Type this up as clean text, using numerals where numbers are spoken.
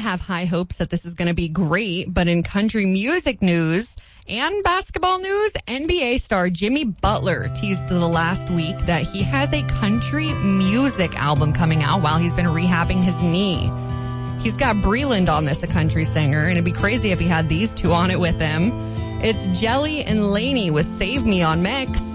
have high hopes that this is going to be great, but in country music news and basketball news, NBA star Jimmy Butler teased the last week that he has a country music album coming out while he's been rehabbing his knee. He's got Breland on this, a country singer, and it'd be crazy if he had these two on it with him. It's Jelly and Laney with Save Me on Mix.